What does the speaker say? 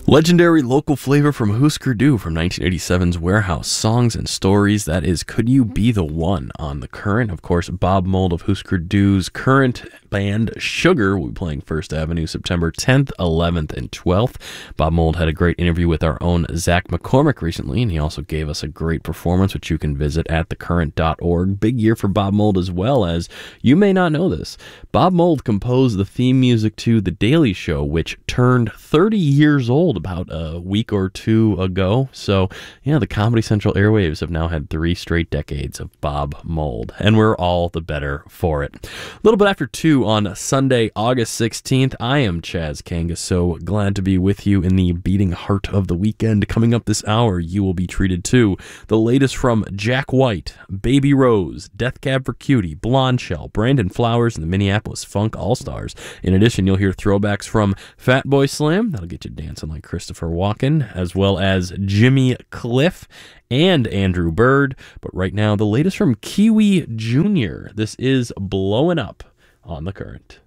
Legendary local flavor from Husker Du from 1987's Warehouse. Songs and stories. That is Could You Be the One on The Current. Of course, Bob Mould of Husker Du's current band Sugar will be playing First Avenue September 10th, 11th, and 12th. Bob Mould had a great interview with our own Zach McCormick recently, and he also gave us a great performance, which you can visit at thecurrent.org. Big year for Bob Mould as well, as you may not know this. Bob Mould composed the theme music to The Daily Show, which turned 30 years old about a week or two ago. So, yeah, the Comedy Central airwaves have now had 3 straight decades of Bob Mould, and we're all the better for it. A little bit after 2 on Sunday, August 16th, I am Chaz Kanga, so glad to be with you in the beating heart of the weekend. Coming up this hour, you will be treated to the latest from Jack White, Baby Rose, Death Cab for Cutie, Blonde Shell, Brandon Flowers, and the Minneapolis Funk All-Stars. In addition, you'll hear throwbacks from Fatboy Slim, that'll get you dancing like Christopher Walken, as well as Jimmy Cliff and Andrew Bird. But right now, the latest from Kiwi Jr. This is Blowing Up on The Current.